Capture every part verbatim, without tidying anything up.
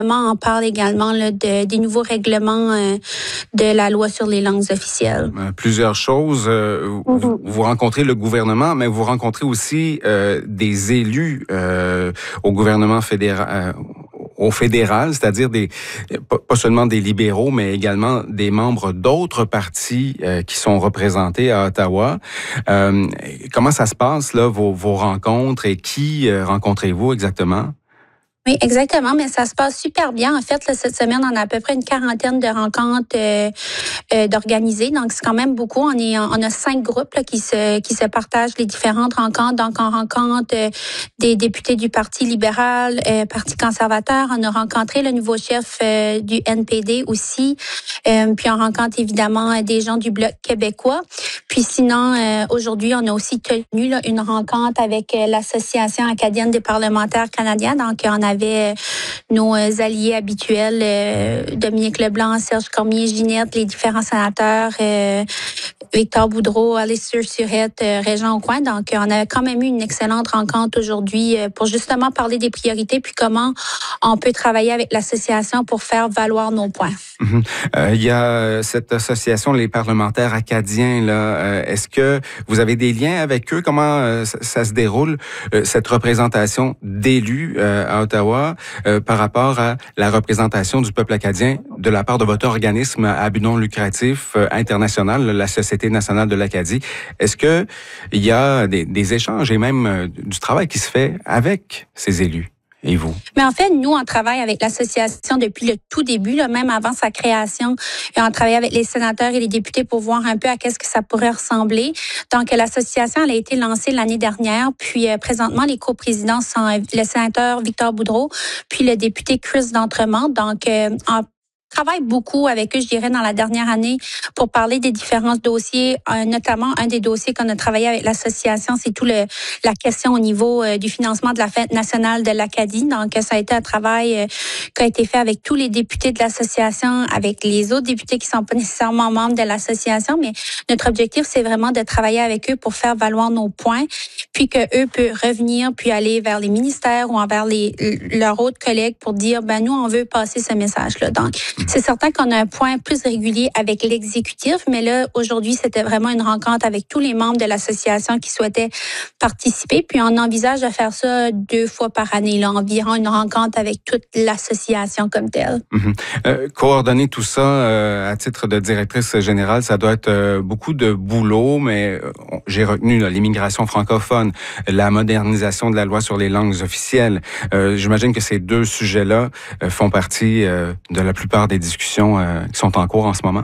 en parle également là, de, des nouveaux règlements euh, de la loi sur les langues officielles. Euh, plusieurs choses. Euh, mm-hmm. vous, vous rencontrez le gouvernement, mais vous rencontrez aussi euh, des élus euh, au gouvernement fédéral. Euh, au fédéral, c'est-à-dire des pas seulement des libéraux, mais également des membres d'autres partis euh, qui sont représentés à Ottawa. Euh, comment ça se passe, là, vos, vos rencontres, et qui euh, rencontrez-vous exactement? Oui, exactement, mais ça se passe super bien. En fait, là, cette semaine, on a à peu près une quarantaine de rencontres euh, euh, d'organiser. Donc, c'est quand même beaucoup. On est, on a cinq groupes là, qui se qui se partagent les différentes rencontres. Donc, on rencontre euh, des députés du Parti libéral, euh, Parti conservateur. On a rencontré le nouveau chef euh, du N P D aussi. Euh, puis, on rencontre évidemment des gens du Bloc québécois. Puis, sinon, euh, aujourd'hui, on a aussi tenu là, une rencontre avec euh, l'Association acadienne des parlementaires canadiens. Donc, on a avait nos alliés habituels, euh, Dominique Leblanc, Serge Cormier, Ginette, les différents sénateurs, euh, Victor Boudreau, Alistair Surette, euh, Régent Aucoin. Donc, on a quand même eu une excellente rencontre aujourd'hui euh, pour justement parler des priorités puis comment on peut travailler avec l'association pour faire valoir nos points. Mm-hmm. Euh, il y a cette association, les parlementaires acadiens, là. Euh, est-ce que vous avez des liens avec eux? Comment euh, ça, ça se déroule, euh, cette représentation d'élus euh, à Ottawa euh, par rapport à la représentation du peuple acadien de la part de votre organisme à but non lucratif euh, international, la Société nationale de l'Acadie? Est-ce que il y a des, des échanges et même euh, du travail qui se fait avec ces élus? Et vous? Mais en fait, nous, on travaille avec l'association depuis le tout début, là, même avant sa création. Et on travaille avec les sénateurs et les députés pour voir un peu à qu'est-ce que ça pourrait ressembler. Donc, l'association, elle a été lancée l'année dernière. Puis, euh, présentement, les coprésidents sont euh, le sénateur Victor Boudreau, puis le député Chris D'Entremont. Donc, euh, en travaille beaucoup avec eux, je dirais, dans la dernière année pour parler des différents dossiers, euh, notamment un des dossiers qu'on a travaillé avec l'association, c'est tout le la question au niveau euh, du financement de la Fête nationale de l'Acadie. Donc, ça a été un travail euh, qui a été fait avec tous les députés de l'association, avec les autres députés qui sont pas nécessairement membres de l'association, mais notre objectif, c'est vraiment de travailler avec eux pour faire valoir nos points, puis que eux peuvent revenir, puis aller vers les ministères ou envers les leurs autres collègues pour dire, ben nous, on veut passer ce message-là. Donc, c'est certain qu'on a un point plus régulier avec l'exécutif, mais là, aujourd'hui, c'était vraiment une rencontre avec tous les membres de l'association qui souhaitaient participer. Puis on envisage de faire ça deux fois par année, là, environ une rencontre avec toute l'association comme telle. Mm-hmm. Euh, coordonner tout ça euh, à titre de directrice générale, ça doit être euh, beaucoup de boulot, mais euh, j'ai retenu là, l'immigration francophone, la modernisation de la loi sur les langues officielles. Euh, j'imagine que ces deux sujets-là euh, font partie euh, de la plupart des discussions euh, qui sont en cours en ce moment?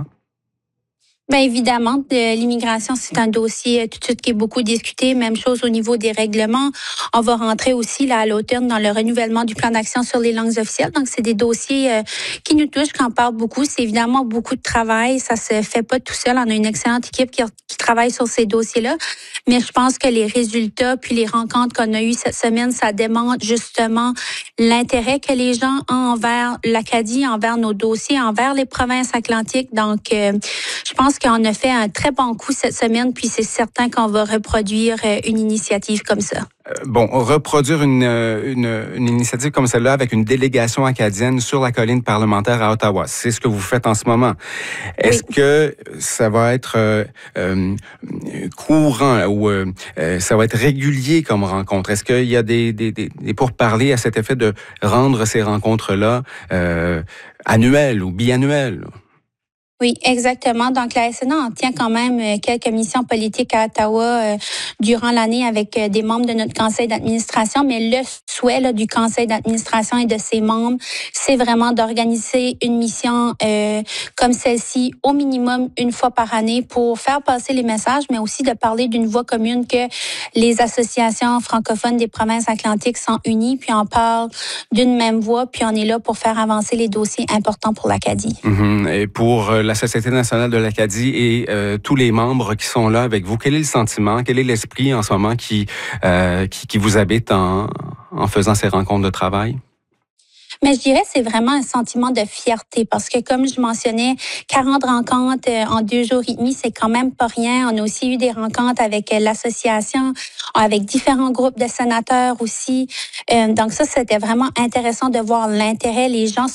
Bien évidemment, de l'immigration, c'est un dossier tout de suite qui est beaucoup discuté. Même chose au niveau des règlements. On va rentrer aussi là à l'automne dans le renouvellement du plan d'action sur les langues officielles. Donc, c'est des dossiers euh, qui nous touchent, qu'on parle beaucoup. C'est évidemment beaucoup de travail. Ça se fait pas tout seul. On a une excellente équipe qui, qui travaille sur ces dossiers-là. Mais je pense que les résultats puis les rencontres qu'on a eues cette semaine, ça démontre justement l'intérêt que les gens ont envers l'Acadie, envers nos dossiers, envers les provinces atlantiques. Donc, euh, je pense qu'on a fait un très bon coup cette semaine, puis c'est certain qu'on va reproduire une initiative comme ça. Bon, reproduire une, une, une initiative comme celle-là avec une délégation acadienne sur la colline parlementaire à Ottawa, c'est ce que vous faites en ce moment. Est-ce oui. que ça va être euh, euh, courant ou euh, ça va être régulier comme rencontre? Est-ce qu'il y a des, des, des, des pourparlers à cet effet de rendre ces rencontres-là euh, annuelles ou biannuelles? Oui, exactement. Donc, la S N A en tient quand même quelques missions politiques à Ottawa euh, durant l'année avec euh, des membres de notre conseil d'administration. Mais le souhait là, du conseil d'administration et de ses membres, c'est vraiment d'organiser une mission euh, comme celle-ci au minimum une fois par année pour faire passer les messages, mais aussi de parler d'une voix commune que les associations francophones des provinces atlantiques sont unies, puis on parle d'une même voix, puis on est là pour faire avancer les dossiers importants pour l'Acadie. Mm-hmm. Et pour euh, la Société nationale de l'Acadie et euh, tous les membres qui sont là avec vous, quel est le sentiment, quel est l'esprit en ce moment qui, euh, qui, qui vous habite en, en faisant ces rencontres de travail? Mais je dirais c'est vraiment un sentiment de fierté parce que comme je mentionnais, quarante rencontres en deux jours et demi, c'est quand même pas rien. On a aussi eu des rencontres avec l'association, avec différents groupes de sénateurs aussi. Euh, donc ça, c'était vraiment intéressant de voir l'intérêt. Les gens